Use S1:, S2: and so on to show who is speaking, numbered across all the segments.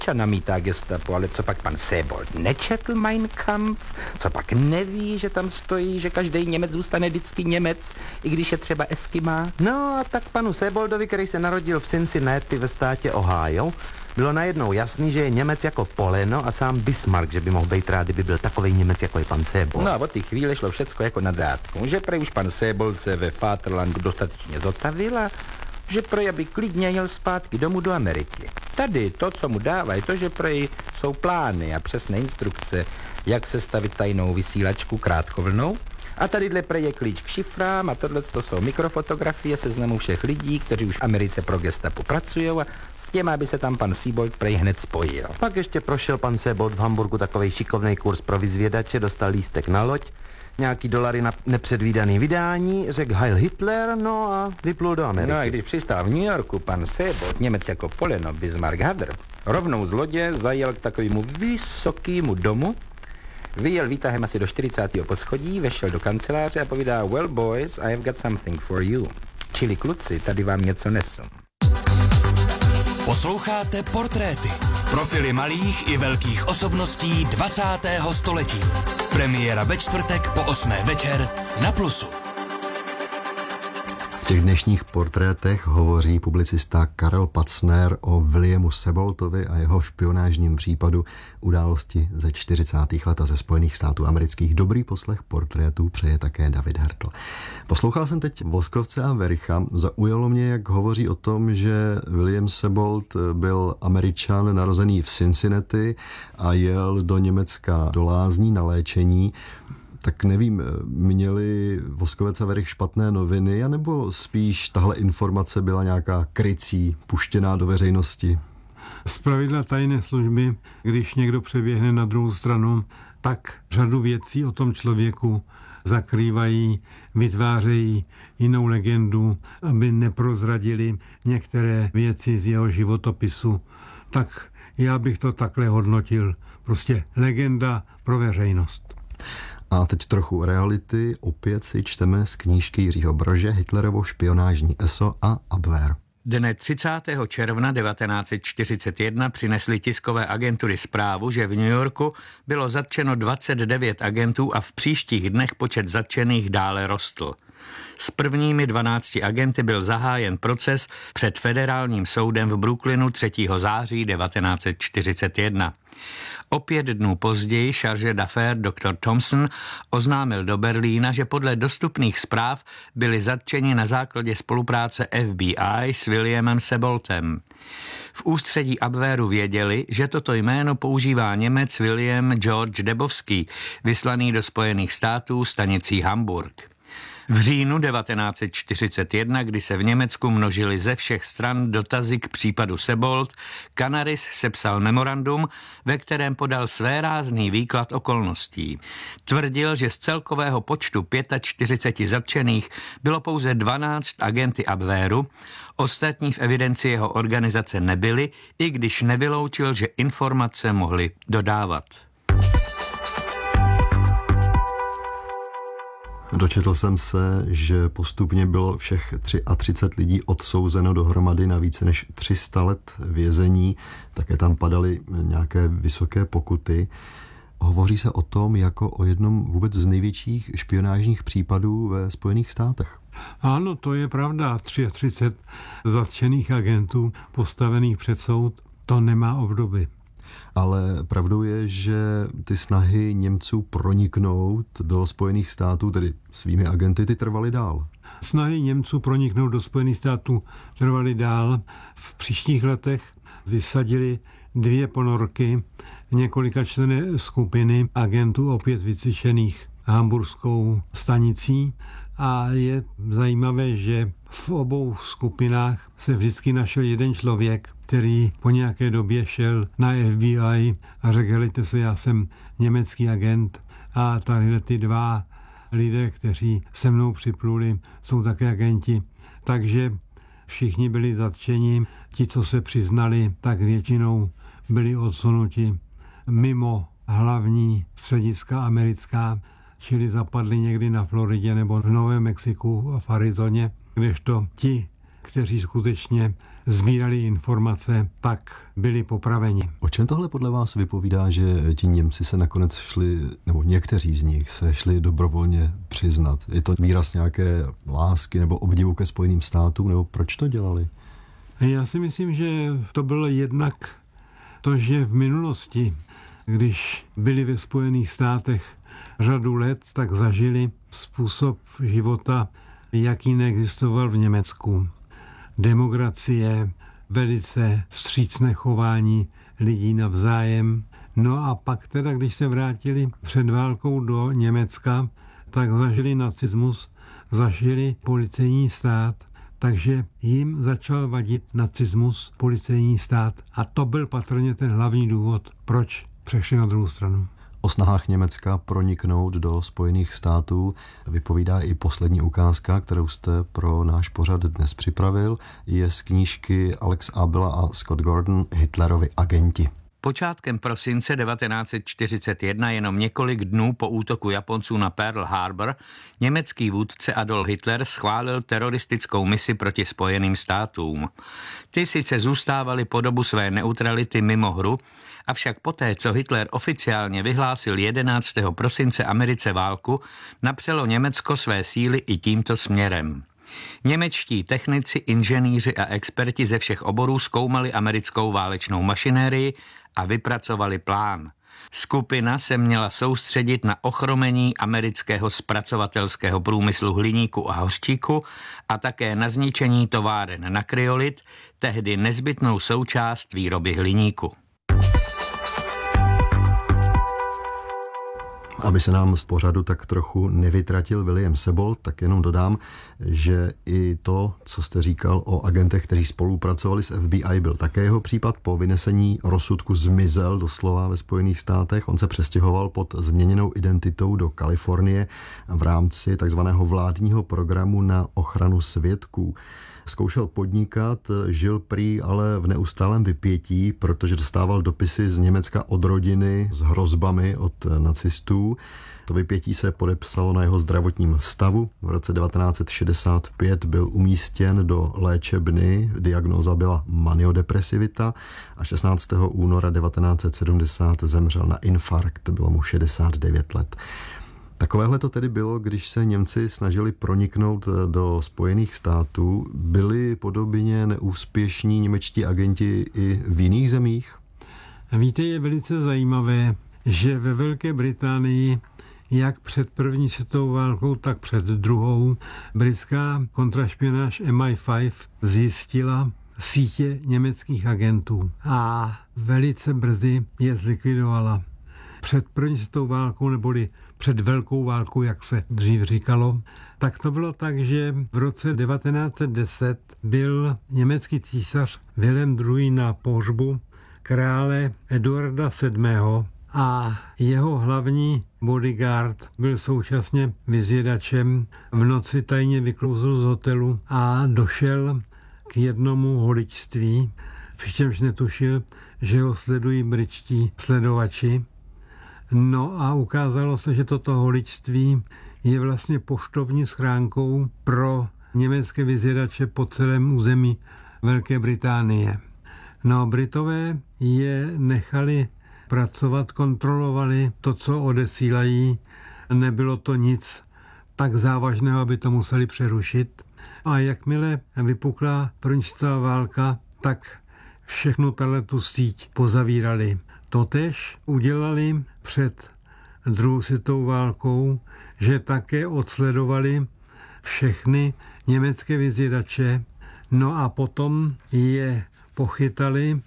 S1: Čo namítá gestapo, ale co pak pan Sebold nečetl Mein Kampf? Co pak neví, že tam stojí, že každý Němec zůstane vždycky Němec, i když je třeba Eskimá?
S2: No a tak panu Seboldovi, který se narodil v Cincinnati ve státě Ohio, bylo najednou jasný, že je Němec jako poleno a sám Bismarck, že by mohl být rád, kdyby byl takovej Němec, jako je pan Sebold.
S1: No a od té chvíle šlo všecko jako na drátku, že prej už pan Sebold se ve Vaterlandu dostatečně zotavil a že prej, aby klidně jel zpátky domů do Ameriky. Tady to, co mu dávají, to, že prej jsou plány a přesné instrukce, jak sestavit tajnou vysílačku krátkovlnou. A tadyhle prej je klíč k šifrám a tohle to jsou mikrofotografie seznamu všech lidí, kteří už v Americe pro gestapo pracujou a s těma by se tam pan Sebold prej hned spojil.
S2: Pak ještě prošel pan Sebold v Hamburgu takovej šikovnej kurz pro vyzvědače, dostal lístek na loď, nějaký dolary na nepředvídaný vydání, řekl Heil Hitler, no a vyplul do Ameriky.
S1: No a když přistál v New Yorku pan Sebold, Němec jako poleno, Bismarck hadr, rovnou z lodě zajel k takovému vysokému domu, vyjel výtahem asi do 40. poschodí, vešel do kanceláře a povídá: Well boys, I have got something for you. Čili kluci, tady vám něco nesu.
S3: Posloucháte Portréty. Profily malých i velkých osobností 20. století. Premiéra ve čtvrtek po 8. večer na Plusu.
S4: V těch dnešních portrétech hovoří publicista Karel Pacner o Williamu Seboldovi a jeho špionážním případu, události ze 40. let a ze Spojených států amerických. Dobrý poslech portrétů přeje také David Hertl. Poslouchal jsem teď Voskovce a Vericha. Zaujalo mě, jak hovoří o tom, že William Sebold byl Američan narozený v Cincinnati a jel do Německa do lázní na léčení. Tak nevím, měli Voskovec a Verich špatné noviny, anebo spíš tahle informace byla nějaká krycí, puštěná do veřejnosti?
S5: Zpravidla tajné služby, když někdo přeběhne na druhou stranu, tak řadu věcí o tom člověku zakrývají, vytvářejí jinou legendu, aby neprozradili některé věci z jeho životopisu. Tak já bych to takhle hodnotil. Prostě legenda pro veřejnost.
S4: A teď trochu reality. Opět si čteme z knížky Jiřího Brože Hitlerovo špionážní eso a Abwehr.
S6: Dne 30. června 1941 přinesly tiskové agentury zprávu, že v New Yorku bylo zatčeno 29 agentů a v příštích dnech počet zatčených dále rostl. S prvními 12 agenty byl zahájen proces před federálním soudem v Brooklynu 3. září 1941. O 5 dnů později chargé d'affaires dr. Thompson oznámil do Berlína, že podle dostupných zpráv byli zatčeni na základě spolupráce FBI s Williamem Seboldem. V ústředí Abwehru věděli, že toto jméno používá Němec William George Debowski, vyslaný do Spojených států stanicí Hamburg. V říjnu 1941, kdy se v Německu množily ze všech stran dotazy k případu Sebold, Canaris sepsal memorandum, ve kterém podal svérázný výklad okolností. Tvrdil, že z celkového počtu 45 zatčených bylo pouze 12 agenty Abwehru, ostatní v evidenci jeho organizace nebyli, i když nevyloučil, že informace mohli dodávat.
S4: Dočetl jsem se, že postupně bylo všech 33 lidí odsouzeno dohromady na více než 300 let vězení. Také tam padaly nějaké vysoké pokuty. Hovoří se o tom jako o jednom vůbec z největších špionážních případů ve Spojených státech.
S5: Ano, to je pravda. 33 zatčených agentů postavených před soud, to nemá obdoby.
S4: Ale pravdou je, že ty snahy Němců proniknout do Spojených států, tedy svými agenty, ty trvaly dál.
S5: Snahy Němců proniknout do Spojených států trvaly dál. V příštích letech vysadili 2 ponorky několikačlenné skupiny agentů opět vycvičených hamburskou stanicí. A je zajímavé, že v obou skupinách se vždycky našel jeden člověk, který po nějaké době šel na FBI a řekl: helejte se, já jsem německý agent a tady ty 2 lidé, kteří se mnou připluli, jsou také agenti. Takže všichni byli zatčeni. Ti, co se přiznali, tak většinou byli odsunuti mimo hlavní střediska americká, čili zapadli někdy na Floridě nebo v Novém Mexiku a v Arizoně, kdežto ti, kteří skutečně sbírali informace, tak byli popraveni.
S4: O čem tohle podle vás vypovídá, že ti Němci se nakonec šli, nebo někteří z nich se šli dobrovolně přiznat? Je to výraz nějaké lásky nebo obdivu ke Spojeným státům, nebo proč to dělali?
S5: Já si myslím, že to bylo jednak to, že v minulosti, když byli ve Spojených státech řadu let, tak zažili způsob života, jaký neexistoval v Německu. Demokracie, velice vstřícné chování lidí navzájem. No a pak teda, když se vrátili před válkou do Německa, tak zažili nacismus, zažili policejní stát, takže jim začal vadit nacismus, policejní stát. A to byl patrně ten hlavní důvod, proč přešli na druhou stranu.
S4: O snahách Německa proniknout do Spojených států vypovídá i poslední ukázka, kterou jste pro náš pořad dnes připravil. Je z knížky Alex Abela a Scott Gordon Hitlerovi agenti.
S6: Počátkem prosince 1941, jenom několik dnů po útoku Japonců na Pearl Harbor, německý vůdce Adolf Hitler schválil teroristickou misi proti Spojeným státům. Ty sice zůstávaly po dobu své neutrality mimo hru, avšak poté, co Hitler oficiálně vyhlásil 11. prosince Americe válku, napřelo Německo své síly i tímto směrem. Němečtí technici, inženýři a experti ze všech oborů zkoumali americkou válečnou mašinérii a vypracovali plán. Skupina se měla soustředit na ochromení amerického zpracovatelského průmyslu hliníku a hořčíku a také na zničení továren na kryolit, tehdy nezbytnou součást výroby hliníku.
S4: Aby se nám z pořadu tak trochu nevytratil William Sebold, tak jenom dodám, že i to, co jste říkal o agentech, kteří spolupracovali s FBI, byl také jeho případ. Po vynesení rozsudku zmizel doslova ve Spojených státech. On se přestěhoval pod změněnou identitou do Kalifornie v rámci takzvaného vládního programu na ochranu svědků. Zkoušel podnikat, žil prý ale v neustálém vypětí, protože dostával dopisy z Německa od rodiny s hrozbami od nacistů. To vypětí se podepsalo na jeho zdravotním stavu. V roce 1965 byl umístěn do léčebny, diagnóza byla maniodepresivita a 16. února 1970 zemřel na infarkt, bylo mu 69 let. Takovéhle to tedy bylo, když se Němci snažili proniknout do Spojených států. Byli podobně neúspěšní němečtí agenti i v jiných zemích?
S5: Víte, je velice zajímavé, že ve Velké Británii, jak před první světovou válkou, tak před druhou, britská kontrašpionáž MI5 zjistila sítě německých agentů a velice brzy je zlikvidovala. Před první světovou válkou, neboli před velkou válkou, jak se dřív říkalo, tak to bylo tak, že v roce 1910 byl německý císař Wilhelm II. Na pohřbu krále Eduarda VII. A jeho hlavní bodyguard byl současně vyzvědačem. V noci tajně vyklouzl z hotelu a došel k jednomu holičství, přičemž netušil, že ho sledují britští sledovači. No a ukázalo se, že toto holičství je vlastně poštovní schránkou pro německé vyzvědače po celém území Velké Británie. No, Britové je nechali pracovat, kontrolovali to, co odesílají. Nebylo to nic tak závažného, aby to museli přerušit. A jakmile vypukla první světová válka, tak všechnu tu síť pozavírali. Totéž udělali před druhou světovou válkou, že také odsledovali všechny německé vyzvědače, no a potom je pochytali,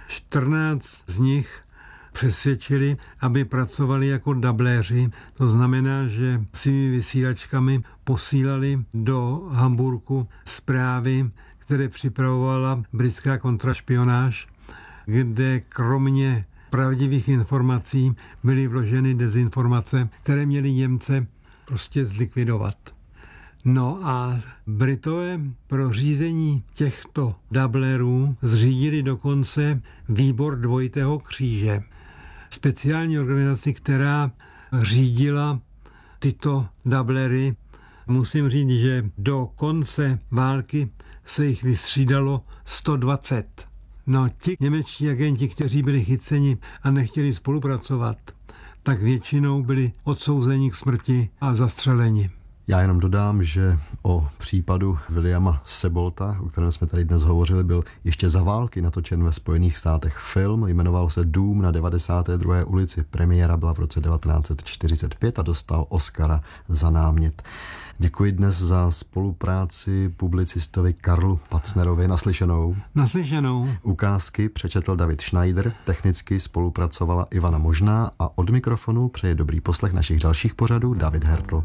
S5: 14 z nich přesvědčili, aby pracovali jako dabléři. To znamená, že svými vysílačkami posílali do Hamburku zprávy, které připravovala britská kontrašpionáž, kde kromě pravdivých informací byly vloženy dezinformace, které měly Němce prostě zlikvidovat. No a Britové pro řízení těchto dablerů zřídili dokonce výbor dvojitého kříže. Speciální organizaci, která řídila tyto dablery. Musím říct, že do konce války se jich vystřídalo 120. No, ti němečtí agenti, kteří byli chyceni a nechtěli spolupracovat, tak většinou byli odsouzeni k smrti a zastřeleni.
S4: Já jenom dodám, že o případu Williama Sebolta, o kterém jsme tady dnes hovořili, byl ještě za války natočen ve Spojených státech film, jmenoval se Dům na 92. ulici. Premiéra byla v roce 1945 a dostal Oscara za námět. Děkuji dnes za spolupráci publicistovi Karlu Pacnerovi. Naslyšenou.
S5: Naslyšenou.
S4: Ukázky přečetl David Schneider, technicky spolupracovala Ivana Možná a od mikrofonu přeje dobrý poslech našich dalších pořadů David Hertl.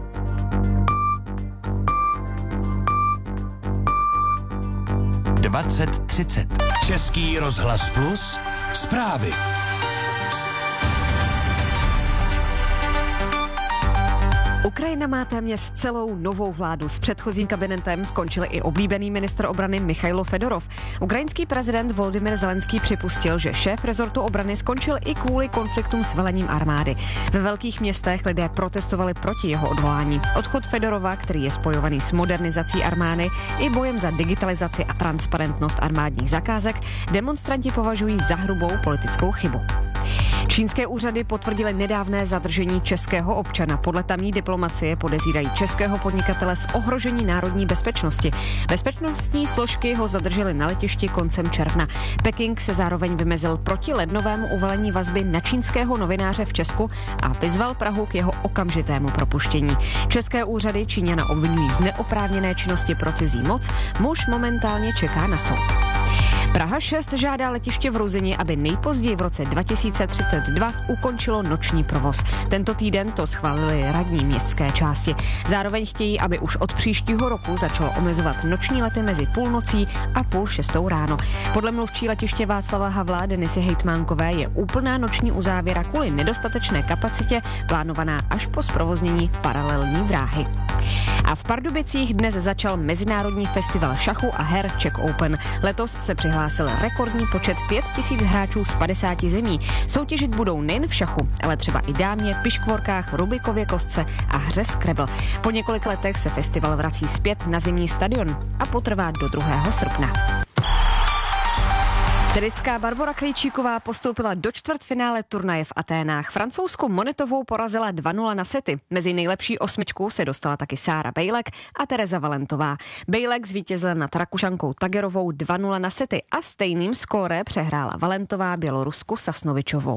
S3: Český rozhlas Plus, zprávy.
S7: Ukrajina má téměř celou novou vládu. S předchozím kabinetem skončil i oblíbený ministr obrany Michailo Fedorov. Ukrajinský prezident Volodymyr Zelenský připustil, že šéf rezortu obrany skončil i kvůli konfliktům s velením armády. Ve velkých městech lidé protestovali proti jeho odvolání. Odchod Fedorova, který je spojovaný s modernizací armády i bojem za digitalizaci a transparentnost armádních zakázek, demonstranti považují za hrubou politickou chybu. Čínské úřady potvrdily nedávné zadržení českého občana. Podle tamní diplomacie podezírají českého podnikatele z ohrožení národní bezpečnosti. Bezpečnostní složky ho zadržely na letišti koncem června. Peking se zároveň vymezil proti lednovému uvalení vazby na čínského novináře v Česku a vyzval Prahu k jeho okamžitému propuštění. České úřady Číňana obvinují z neoprávněné činnosti pro cizí moc. Muž momentálně čeká na soud. Praha 6 žádá letiště v Ruzyni, aby nejpozději v roce 2032 ukončilo noční provoz. Tento týden to schválili radní městské části. Zároveň chtějí, aby už od příštího roku začalo omezovat noční lety mezi půlnocí a 5:30 ráno. Podle mluvčí letiště Václava Havla Denisy Hejtmánkové je úplná noční uzávěra kvůli nedostatečné kapacitě plánovaná až po zprovoznění paralelní dráhy. A v Pardubicích dnes začal mezinárodní festival šachu a her Czech Open. Letos se přihlásil rekordní počet 5000 hráčů z 50 zemí. Soutěžit budou nejen v šachu, ale třeba i dámě, piškvorkách, Rubikově kostce a hře Scrabble. Po několik letech se festival vrací zpět na zimní stadion a potrvá do 2. srpna. Tenistka Barbora Krejčíková postoupila do čtvrtfinále turnaje v Aténách. Francouzsku Monetovou porazila 2-0 na sety. Mezi nejlepší 8 se dostala taky Sára Bejlek a Tereza Valentová. Bejlek zvítězila nad Rakušankou Tagerovou 2-0 na sety a stejným skóre přehrála Valentová Bělorusku Sasnovičovou.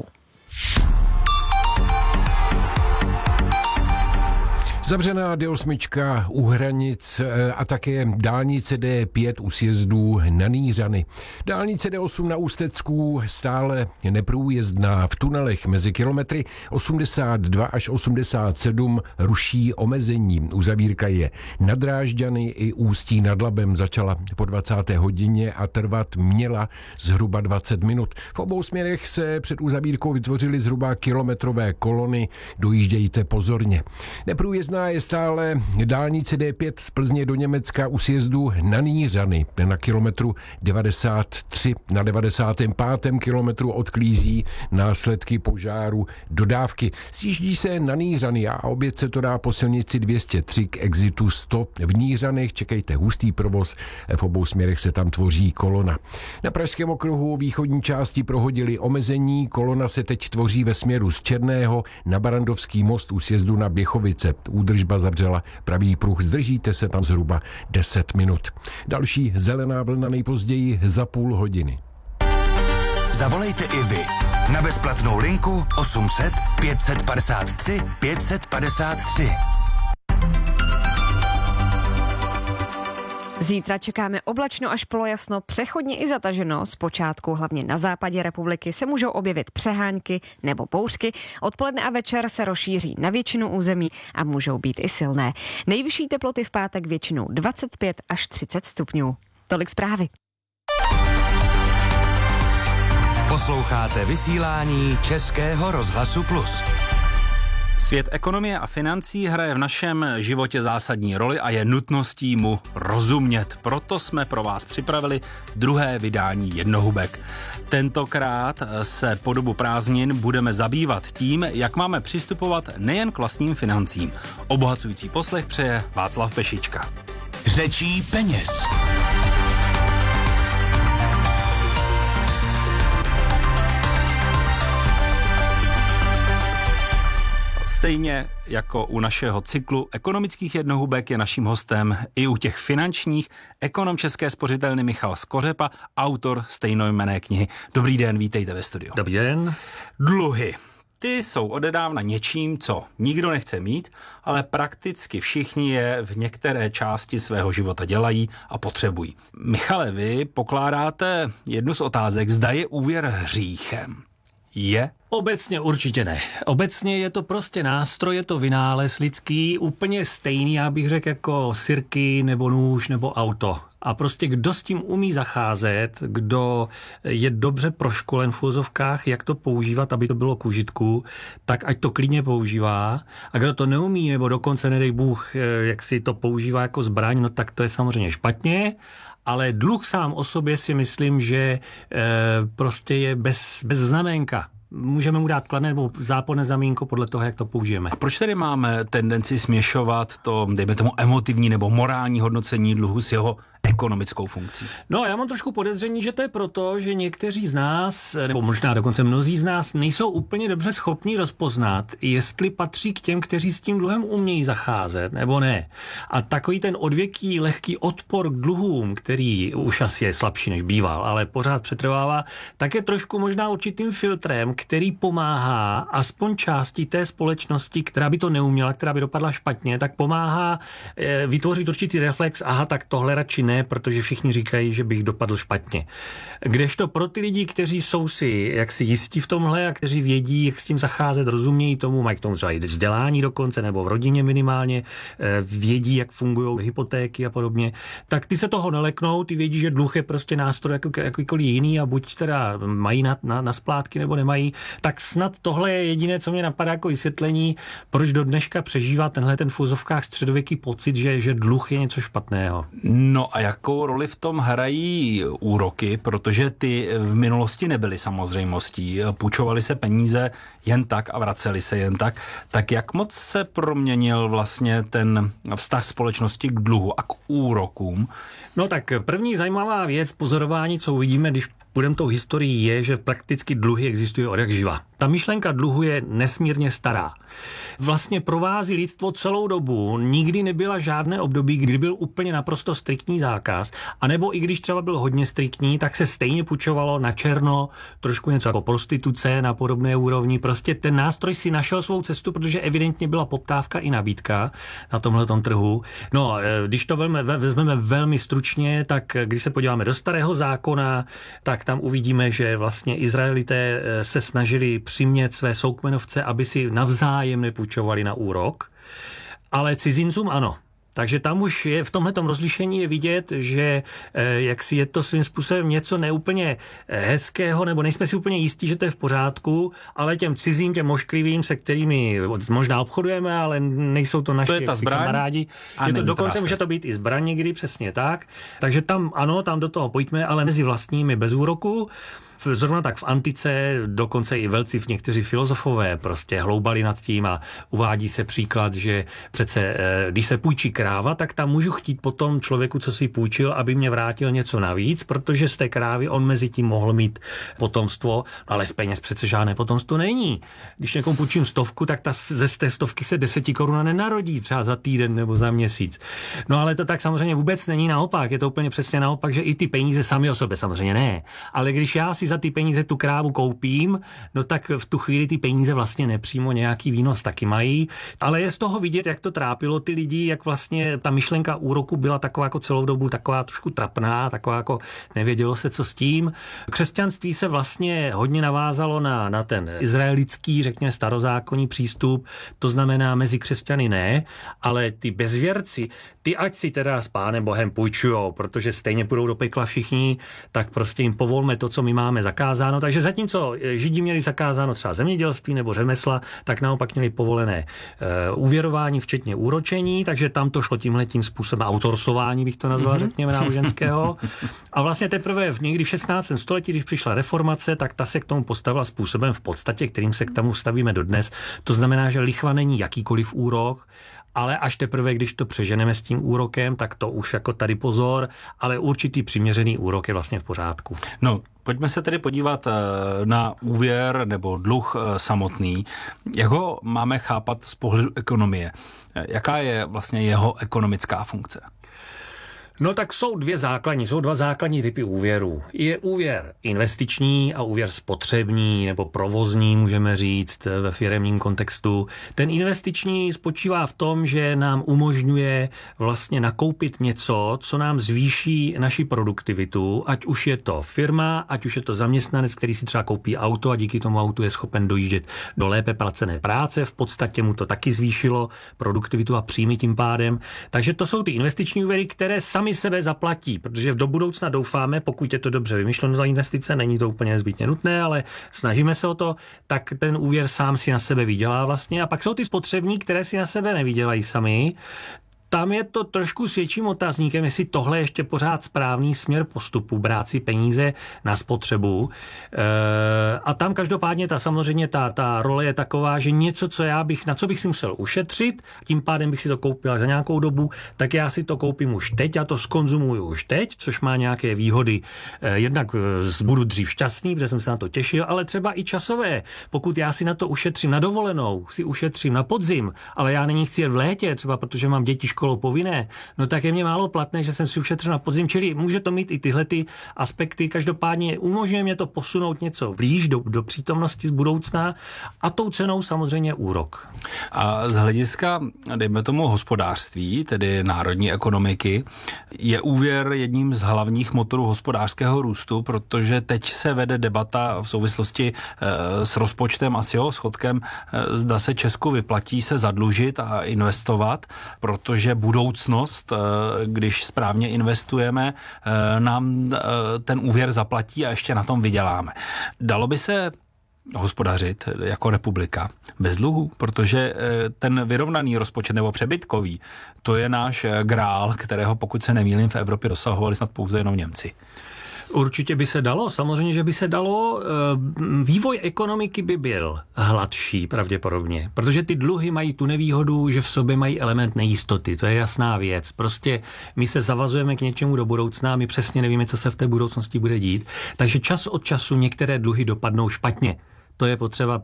S8: Zavřená D8 u hranic a také dálnice D5 u sjezdů na Nýřany. Dálnice D8 na Ústecku stále neprůjezdná. V tunelech mezi kilometry 82 až 87 ruší omezení. Uzavírka je na Drážďany i Ústí nad Labem. Začala po 20. hodině a trvat měla zhruba 20 minut. V obou směrech se před uzavírkou vytvořily zhruba kilometrové kolony. Dojíždějte pozorně. Neprůjezdná je stále dálnice D5 z Plzně do Německa u sjezdu na Nýřany. Na kilometru 93 na 95. kilometru odklízí následky požáru dodávky. Sjíždí se na Nýřany a oběd se to dá po silnici 203 k exitu 100. V Nýřanech čekejte hustý provoz, v obou směrech se tam tvoří kolona. Na Pražském okruhu východní části prohodili omezení, kolona se teď tvoří ve směru z Černého na Barandovský most u sjezdu na Běchovice. Údržba zavřela pravý pruh, zdržíte se tam zhruba 10 minut. Další zelená vlna nejpozději za půl hodiny.
S3: Zavolejte i vy na bezplatnou linku 800 553 553.
S7: Zítra čekáme oblačno až polojasno, přechodně i zataženo. Zpočátku hlavně na západě republiky se můžou objevit přehánky nebo bouřky. Odpoledne a večer se rozšíří na většinu území a můžou být i silné. Nejvyšší teploty v pátek většinou 25 až 30 stupňů. Tolik zprávy.
S3: Posloucháte vysílání Českého rozhlasu Plus.
S9: Svět ekonomie a financí hraje v našem životě zásadní roli a je nutností mu rozumět. Proto jsme pro vás připravili druhé vydání Jednohubek. Tentokrát se po dobu prázdnin budeme zabývat tím, jak máme přistupovat nejen k vlastním financím. Obohacující poslech přeje Václav Pešička.
S3: Řečí peněz.
S9: Stejně jako u našeho cyklu ekonomických jednohubek je naším hostem i u těch finančních ekonom České spořitelny Michal Skořepa, autor stejnojmenné knihy. Dobrý den, vítejte ve studiu.
S10: Dobrý den.
S9: Dluhy. Ty jsou odedávna něčím, co nikdo nechce mít, ale prakticky všichni je v některé části svého života dělají a potřebují. Michale, vy pokládáte jednu z otázek, zda je úvěr hříchem. Je?
S10: Obecně určitě ne. Obecně je to prostě nástroj, je to vynález lidský, úplně stejný, já bych řekl, jako sirky nebo nůž nebo auto. A prostě kdo s tím umí zacházet, kdo je dobře proškolen v uvozovkách, jak to používat, aby to bylo k užitku, tak ať to klidně používá. A kdo to neumí, nebo dokonce, nedej Bůh, jak si to používá jako zbraň, no tak to je samozřejmě špatně. Ale dluh sám o sobě si myslím, že prostě je bez znamenka. Můžeme mu dát kladné nebo záporné zamínko podle toho, jak to použijeme.
S9: A proč tedy máme tendenci směšovat to, dejme tomu, emotivní nebo morální hodnocení dluhu s jeho ekonomickou funkcí?
S10: No, já mám trošku podezření, že to je proto, že někteří z nás, nebo možná dokonce mnozí z nás, nejsou úplně dobře schopni rozpoznat, jestli patří k těm, kteří s tím dluhem umějí zacházet, nebo ne. A takový ten odvěký, lehký odpor k dluhům, který už asi je slabší než býval, ale pořád přetrvává, tak je trošku možná určitým filtrem, který pomáhá aspoň části té společnosti, která by to neuměla, která by dopadla špatně, tak pomáhá vytvořit určitý reflex, aha, tak tohle radši ne, protože všichni říkají, že bych dopadl špatně. Kdežto pro ty lidi, kteří jsou si jaksi jistí v tomhle a kteří vědí, jak s tím zacházet, rozumějí tomu, mají k tomu třeba i vzdělání dokonce, nebo v rodině minimálně, vědí, jak fungují hypotéky a podobně, tak ty se toho neleknou, ty vědí, že dluh je prostě nástroj jakýkoliv jiný a buď teda mají na splátky nebo nemají, tak snad tohle je jediné, co mě napadá jako vysvětlení, proč do dneška přežívá tenhle ten v uvozovkách středověký pocit, že dluh je něco špatného.
S9: No a jakou roli v tom hrají úroky, protože ty v minulosti nebyly samozřejmostí. Půjčovaly se peníze jen tak a vracely se jen tak. Tak jak moc se proměnil vlastně ten vztah společnosti k dluhu a k úrokům?
S10: No tak první zajímavá věc, pozorování, co uvidíme, když půjdeme tou historií, je, že prakticky dluhy existují od jak živa. Ta myšlenka dluhu je nesmírně stará. Vlastně provází lidstvo celou dobu, nikdy nebyla žádné období, kdy byl úplně naprosto striktní zákaz, anebo i když třeba byl hodně striktní, tak se stejně půjčovalo na černo, trošku něco jako prostituce na podobné úrovni. Prostě ten nástroj si našel svou cestu, protože evidentně byla poptávka i nabídka na tomhletom trhu. No, když to vezmeme velmi stručně, tak když se podíváme do Starého zákona, tak tam uvidíme, že vlastně Izraelité se snažili přimět své soukmenovce, aby si navzájem nepůjčovali na úrok, ale cizincům ano. Takže tam už je v tomhletom rozlišení je vidět, že jaksi je to svým způsobem něco neúplně hezkého, nebo nejsme si úplně jistí, že to je v pořádku, ale těm cizím, těm ošklivým, se kterými možná obchodujeme, ale nejsou to naši kamarádi. Je to dokonce může to být i zbraň někdy, přesně tak. Takže tam ano, tam do toho pojďme, ale mezi vlastními bez úroku. Zrovna tak v antice, dokonce i velcí někteří filozofové prostě hloubali nad tím a uvádí se příklad, že přece, když se půjčí kráva, tak tam můžu chtít potom člověku, co si půjčil, aby mě vrátil něco navíc, protože z té krávy on mezi tím mohl mít potomstvo, ale z peněz přece žádné potomstvo není. Když někomu půjčím 100, tak ze té 100 se 10 korun nenarodí třeba za týden nebo za měsíc. No ale to tak samozřejmě vůbec není, naopak, je to úplně přesně naopak, že i ty peníze sami o sobě samozřejmě ne, ale když já si za ty peníze tu krávu koupím, no tak v tu chvíli ty peníze vlastně nepřímo nějaký výnos taky mají, ale je z toho vidět, jak to trápilo ty lidi, jak vlastně ta myšlenka úroku byla taková jako celou dobu taková trošku trapná, taková jako nevědělo se, co s tím. Křesťanství se vlastně hodně navázalo na ten izraelický, řekněme starozákonní přístup, to znamená mezi křesťany ne, ale ty bezvěrci, ty ať si teda s Pánem Bohem půjčujou, protože stejně půjdou do pekla všichni, tak prostě jim povolme to, co my máme zakázáno. Takže zatímco Židi měli zakázáno třeba zemědělství nebo řemesla, tak naopak měli povolené úvěrování, včetně úročení, takže tam to šlo tímhletím způsobem outsourcování, bych to nazval, řekněme, náboženského. A vlastně teprve někdy v 16. století, když přišla reformace, tak ta se k tomu postavila způsobem v podstatě, kterým se k tomu stavíme dodnes. To znamená, že lichva není jakýkoliv úrok, ale až teprve, když to přeženeme s tím úrokem, tak to už jako tady pozor, ale určitý přiměřený úrok je vlastně v pořádku.
S9: No, pojďme se tedy podívat na úvěr nebo dluh samotný. Jak ho máme chápat z pohledu ekonomie? Jaká je vlastně jeho ekonomická funkce?
S10: No tak jsou dva základní typy úvěrů. Je úvěr investiční a úvěr spotřební nebo provozní, můžeme říct ve firemním kontextu. Ten investiční spočívá v tom, že nám umožňuje vlastně nakoupit něco, co nám zvýší naši produktivitu, ať už je to firma, ať už je to zaměstnanec, který si třeba koupí auto a díky tomu autu je schopen dojíždět do lépe placené práce. V podstatě mu to taky zvýšilo produktivitu a příjmy tím pádem. Takže to jsou ty investiční úvěry, které sami sebe zaplatí, protože do budoucna doufáme, pokud je to dobře vymyšleno za investice, není to úplně nezbytně nutné, ale snažíme se o to, tak ten úvěr sám si na sebe vydělá vlastně. A pak jsou ty spotřební, které si na sebe nevydělají sami. Tam je to trošku s větším otazníkem, jestli tohle je ještě pořád správný směr postupu, brát si peníze na spotřebu. A tam každopádně samozřejmě ta role je taková, že něco, na co bych si musel ušetřit, tím pádem bych si to koupil za nějakou dobu, tak já si to koupím už teď, já to skonzumuju už teď, což má nějaké výhody. Jednak budu dřív šťastný, protože jsem se na to těšil, ale třeba i časové. Pokud já si na to ušetřím na dovolenou, si ušetřím na podzim, ale já není chci jet v létě, třeba protože mám děti školou povinné, no tak je mě málo platné, že jsem si ušetřil na podzim, čili může to mít i tyhle ty aspekty. Každopádně umožňuje mě to posunout něco blíž do přítomnosti z budoucna a tou cenou samozřejmě úrok.
S9: A z hlediska, dejme tomu, hospodářství, tedy národní ekonomiky, je úvěr jedním z hlavních motorů hospodářského růstu, protože teď se vede debata v souvislosti s rozpočtem a s jeho schodkem, zda se Česku vyplatí se zadlužit a investovat, protože budoucnost, když správně investujeme, nám ten úvěr zaplatí a ještě na tom vyděláme. Dalo by se hospodařit jako republika bez dluhu, protože ten vyrovnaný rozpočet nebo přebytkový, to je náš grál, kterého, pokud se nemýlím, v Evropě dosahovali snad pouze jenom Němci.
S10: Určitě by se dalo, samozřejmě, že by se dalo. Vývoj ekonomiky by byl hladší pravděpodobně, protože ty dluhy mají tu nevýhodu, že v sobě mají element nejistoty, to je jasná věc. Prostě my se zavazujeme k něčemu do budoucna, my přesně nevíme, co se v té budoucnosti bude dít, takže čas od času některé dluhy dopadnou špatně. To je potřeba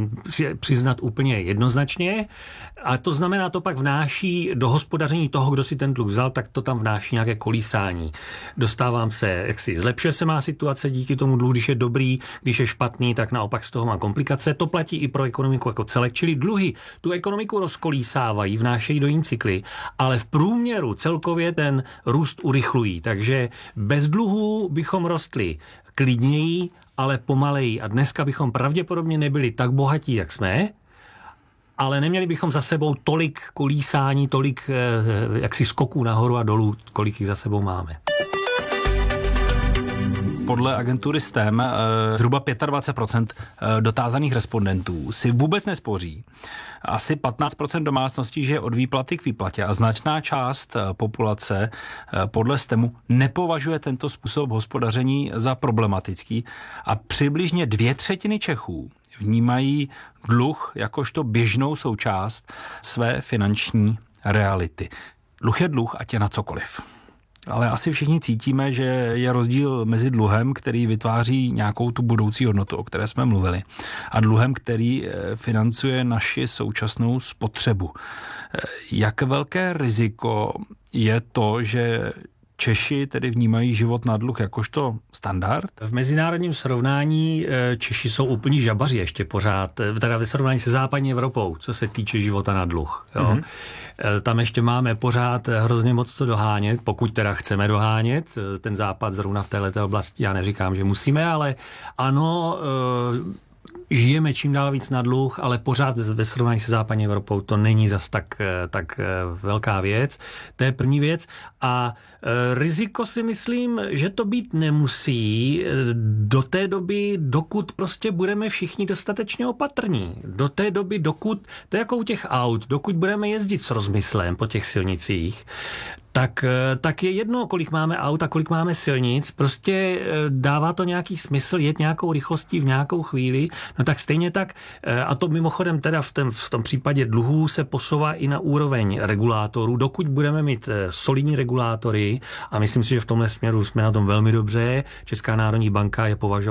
S10: přiznat úplně jednoznačně. A to znamená, to pak vnáší do hospodaření toho, kdo si ten dluh vzal, tak to tam vnáší nějaké kolísání. Dostávám se, zlepšuje se má situace díky tomu dluhu, když je dobrý, když je špatný, tak naopak z toho má komplikace. To platí i pro ekonomiku jako celek, čili dluhy tu ekonomiku rozkolísávají, vnášejí do jiný cykly, ale v průměru celkově ten růst urychlují. Takže bez dluhů bychom rostli klidněji, ale pomaleji. A dneska bychom pravděpodobně nebyli tak bohatí, jak jsme, ale neměli bychom za sebou tolik kolísání, tolik jaksi skoků nahoru a dolů, kolik jich za sebou máme.
S9: Podle agentury STEM zhruba 25% dotázaných respondentů si vůbec nespoří. Asi 15% domácností žije od výplaty k výplatě a značná část populace podle STEMu nepovažuje tento způsob hospodaření za problematický a přibližně 2/3 Čechů vnímají dluh jakožto běžnou součást své finanční reality. Dluh je dluh, ať je na cokoliv. Ale asi všichni cítíme, že je rozdíl mezi dluhem, který vytváří nějakou tu budoucí hodnotu, o které jsme mluvili, a dluhem, který financuje naši současnou spotřebu. Jak velké riziko je to, že Češi tedy vnímají život na dluh jakožto standard?
S10: V mezinárodním srovnání Češi jsou úplní žabaři ještě pořád, teda ve srovnání se západní Evropou, co se týče života na dluh. Jo. Mm-hmm. Tam ještě máme pořád hrozně moc co dohánět, pokud teda chceme dohánět. Ten západ zrovna v této oblasti, já neříkám, že musíme, ale ano, žijeme čím dál víc na dluh, ale pořád ve srovnání se západní Evropou to není zas tak velká věc. To je první věc. A riziko si myslím, že to být nemusí do té doby, dokud prostě budeme všichni dostatečně opatrní. Do té doby, dokud, to je jako u těch aut, dokud budeme jezdit s rozmyslem po těch silnicích, tak je jedno, kolik máme aut a kolik máme silnic, prostě dává to nějaký smysl jet nějakou rychlostí v nějakou chvíli, no tak stejně tak, a to mimochodem teda v tom případě dluhů se posouvá i na úroveň regulátorů, dokud budeme mít solidní regulátory, a myslím si, že v tomhle směru jsme na tom velmi dobře, Česká národní banka je považována